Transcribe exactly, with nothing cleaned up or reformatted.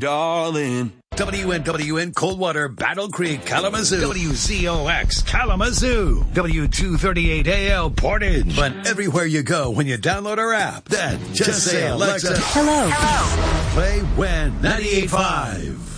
darling. W N W N Coldwater, Battle Creek, Kalamazoo. W Z O X, Kalamazoo. W two thirty-eight A L, Portage. But everywhere you go when you download our app, then just, just say, Alexa, hello. Hello. Play W E N ninety-eight point five.